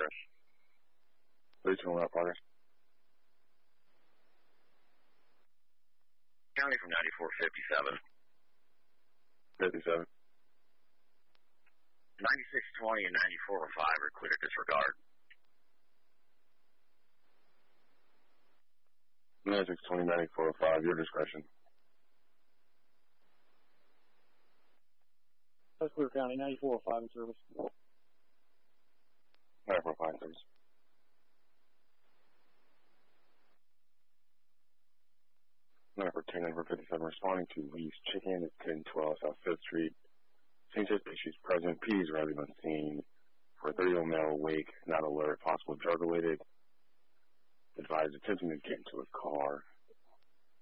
progress. 32 route progress. County from 9457. 57. 9620 and 9405 are clear to disregard. 9620, 9405, your discretion. That's Clear County, 9405 in service. 9405 in service. Number 10, number 57, responding to Lee's Chicken at 1012 South 5th Street. Same set issues present. P's arriving on scene for a 30-year-old male awake, not alert, possible drug-related. Advised attempting to get into a car.